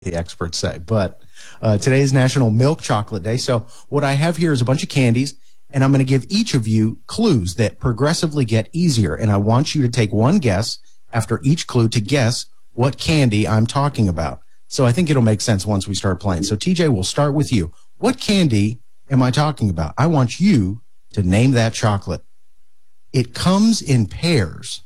the experts say. But today is National Milk Chocolate Day. So what I have here is a bunch of candies, and I'm going to give each of you clues that progressively get easier. And I want you to take one guess after each clue to guess what candy I'm talking about. So I think it'll make sense once we start playing. So TJ, we'll start with you. What candy am I talking about? I want you to name that chocolate. It comes in pairs.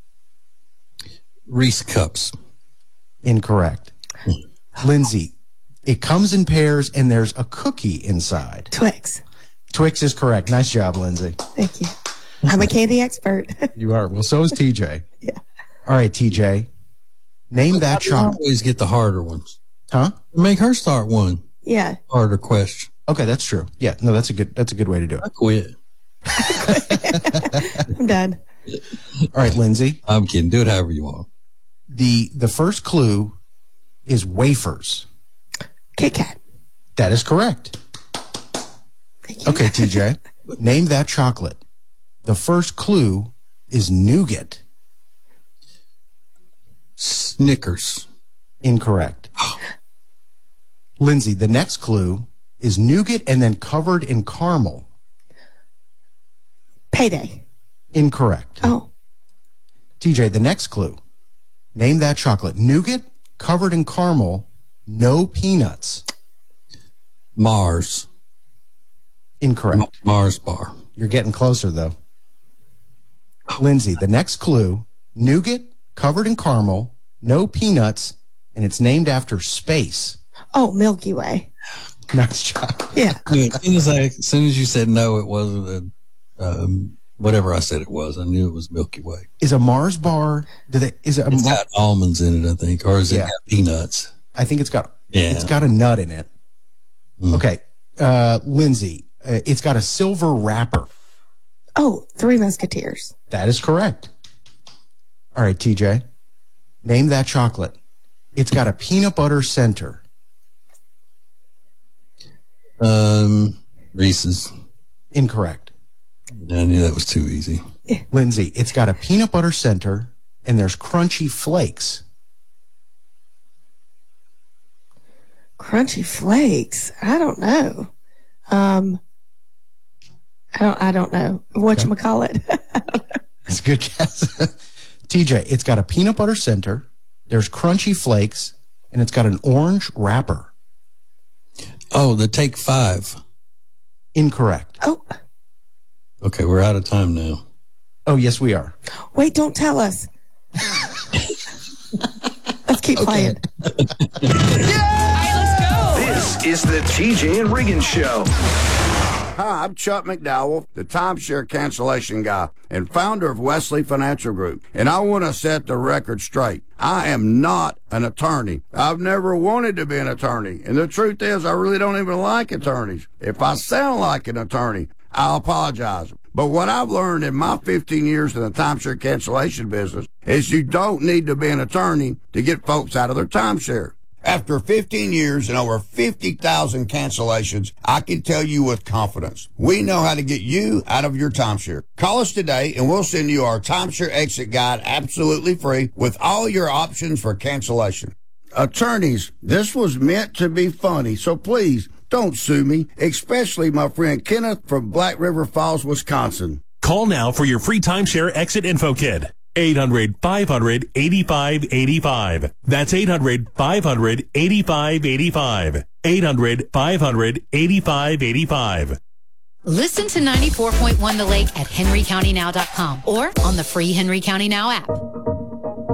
Reese Cups. Incorrect. Lindsay, it comes in pairs and there's a cookie inside. Twix. Twix is correct. Nice job, Lindsay. Thank you. I'm a candy expert. You are. Well, so is TJ. Yeah. All right, TJ. Name that chocolate. Always get the harder ones. Huh? Make her start one. Yeah. Harder question. Okay, that's true. Yeah, no, that's a good way to do it. I quit. I'm done. All right, Lindsay. I'm kidding. Do it however you want. The first clue is wafers. Kit Kat. That is correct. Thank you. Okay, TJ. Name that chocolate. The first clue is nougat. Snickers. Incorrect. Lindsay, the next clue is nougat and then covered in caramel. Payday. Incorrect. Oh. TJ, the next clue. Name that chocolate. Nougat, covered in caramel, no peanuts. Mars. Incorrect. Mars bar. You're getting closer, though. Lindsay, the next clue. Nougat, covered in caramel, no peanuts, and it's named after space. Oh, Milky Way. Nice job. Yeah. As soon as you said no, it wasn't whatever I said it was. I knew it was Milky Way. Is a Mars bar? It's got almonds in it, I think, or is it got peanuts? I think it's got a nut in it. Mm. Okay, Lindsay, it's got a silver wrapper. Oh, Three Musketeers. That is correct. All right, TJ, name that chocolate. It's got a peanut butter center. Reese's. Incorrect. I knew that was too easy. Lindsay, it's got a peanut butter center and there's crunchy flakes. Crunchy flakes. I don't know. I don't know. Whatchamacallit? That's a good guess. TJ, it's got a peanut butter center, there's crunchy flakes, and it's got an orange wrapper. Oh, the Take 5. Incorrect. Oh. Okay, we're out of time now. Oh, yes, we are. Wait, don't tell us. Let's keep playing. This is the TJ and Riggins Show. Hi, I'm Chuck McDowell, the timeshare cancellation guy and founder of Wesley Financial Group. And I want to set the record straight. I am not an attorney. I've never wanted to be an attorney. And the truth is, I really don't even like attorneys. If I sound like an attorney, I'll apologize. But what I've learned in my 15 years in the timeshare cancellation business is you don't need to be an attorney to get folks out of their timeshare. After 15 years and over 50,000 cancellations, I can tell you with confidence, we know how to get you out of your timeshare. Call us today and we'll send you our timeshare exit guide absolutely free with all your options for cancellation. Attorneys, this was meant to be funny, so please don't sue me, especially my friend Kenneth from Black River Falls, Wisconsin. Call now for your free timeshare exit info kit. 800-500-8585. That's 800-500-8585. 800-500-8585. Listen to 94.1 The Lake at henrycountynow.com or on the free Henry County Now app.